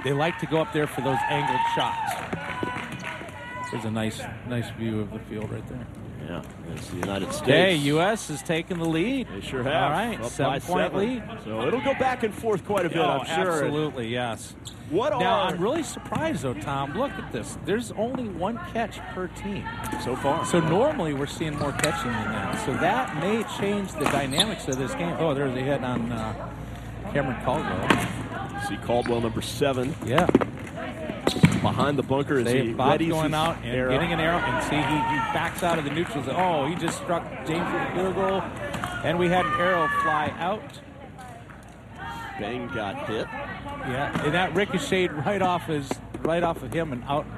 they like to go up there for those angled shots. There's a nice view of the field right there. Yeah, it's the United States. Okay, U.S. is taking the lead. They sure have. All right, 7-point lead. So it'll go back and forth quite a bit, I'm sure. Absolutely, yes. Now, I'm really surprised, though, Tom. Look at this. There's only one catch per team. So far. So normally we're seeing more catching than that. So that may change the dynamics of this game. Oh, there's a hit on Cameron Caldwell. You see Caldwell, number 7. Yeah. Behind the bunker as he Bob readies going his out and arrow. getting an arrow. And see, he backs out of the neutrals. Oh, he just struck James McDougal. And we had an arrow fly out. Bang got hit. Yeah, and that ricocheted right off of him and out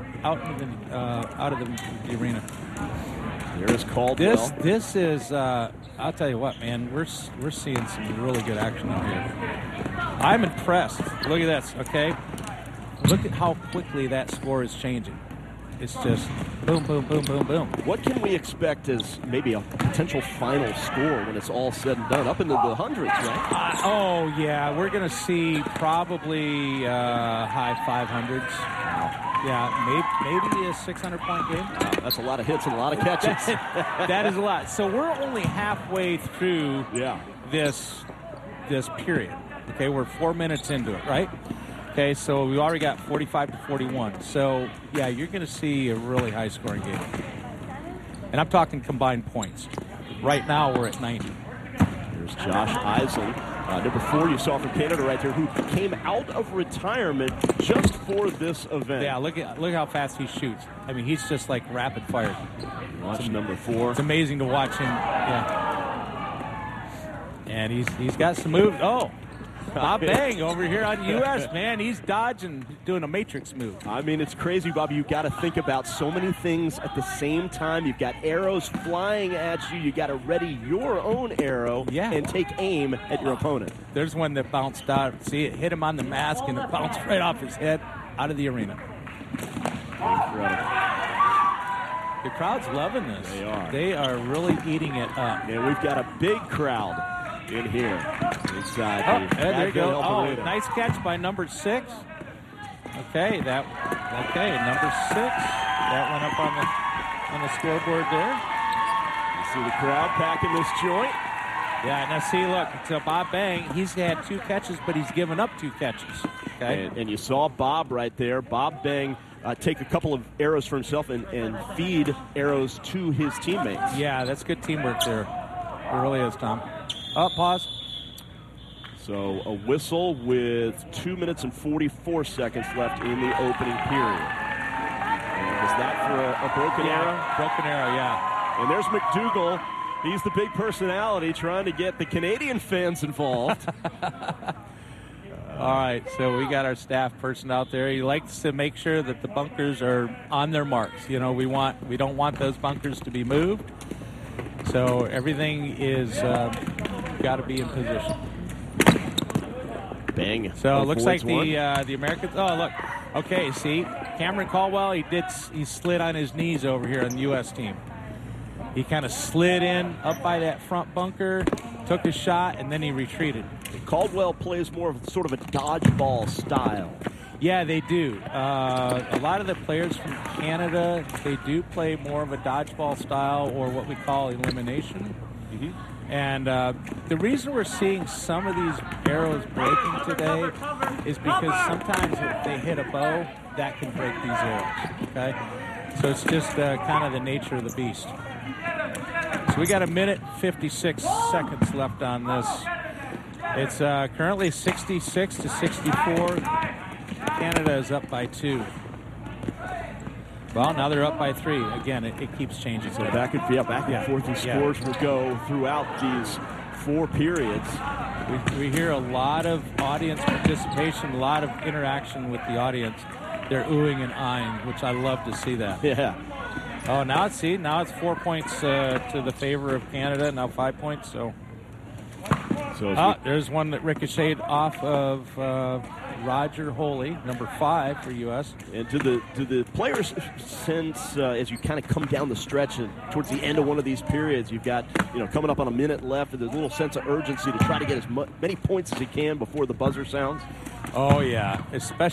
of the arena. There's Caldwell. This is I'll tell you what, man, we're seeing some really good action out here. I'm impressed. Look at this, okay? Look at how quickly that score is changing. It's just boom, boom, boom, boom, boom. What can we expect as maybe a potential final score when it's all said and done? Up into the hundreds, right? Oh, yeah. We're going to see probably high 500s. Yeah, maybe a 600-point game. Wow, that's a lot of hits and a lot of catches. That is a lot. So we're only halfway through this period. Okay, we're 4 minutes into it, right? Okay, so we already got 45 to 41. So, yeah, you're going to see a really high-scoring game. And I'm talking combined points. Right now, we're at 90. There's Josh Eisen, number 4 you saw from Canada right there, who came out of retirement just for this event. Yeah, look how fast he shoots. I mean, he's just like rapid fire. Watch number 4. It's amazing to watch him. Yeah. And he's got some moves. Oh. Bob Bang over here on U.S., man. He's dodging, doing a matrix move. I mean, it's crazy, Bobby. You've got to think about so many things at the same time. You've got arrows flying at you. You've got to ready your own arrow and take aim at your opponent. There's one that bounced out. See, it hit him on the mask, and it bounced right off his head out of the arena. Incredible. The crowd's loving this. They are. They are really eating it up. And we've got a big crowd in here. Inside there you go. Oh, nice catch by number 6. Okay, number 6. That went up on the scoreboard there. You see the crowd packing this joint. Yeah, now see, look, so Bob Bang, he's had 2 catches, but he's given up 2 catches. Okay, and you saw Bob right there. Bob Bang take a couple of arrows for himself and feed arrows to his teammates. Yeah, that's good teamwork there. It really is, Tom. Oh, pause. So a whistle with 2 minutes and 44 seconds left in the opening period. And was that for a broken arrow? Broken arrow, yeah. And there's McDougal. He's the big personality trying to get the Canadian fans involved. All right, so we got our staff person out there. He likes to make sure that the bunkers are on their marks. You know, we don't want those bunkers to be moved. So everything is got to be in position. Bang. So it looks like the Americans. Oh, look. Okay, see, Cameron Caldwell. He slid on his knees over here on the U.S. team. He kind of slid in up by that front bunker, took a shot, and then he retreated. Caldwell plays more of sort of a dodgeball style. Yeah, they do. A lot of the players from Canada, they do play more of a dodgeball style or what we call elimination. Mm-hmm. And the reason we're seeing some of these arrows breaking today is because sometimes if they hit a bow, that can break these arrows. Okay, so it's just kind of the nature of the beast. So we got 1:56 seconds left on this. It's currently 66 to 64. Canada is up by 2. Well, now they're up by 3. Again, it keeps changing. So back and forth, these scores will go throughout these 4 periods. We hear a lot of audience participation, a lot of interaction with the audience. They're oohing and eyeing, which I love to see that. Yeah. Oh, now it's 4 points to the favor of Canada. Now 5 points. So there's one that ricocheted off of Roger Holy, number 5 for U.S. And do the players sense as you kind of come down the stretch and towards the end of one of these periods, you've got coming up on a minute left, there's a little sense of urgency to try to get as many points as you can before the buzzer sounds? Oh yeah, especially.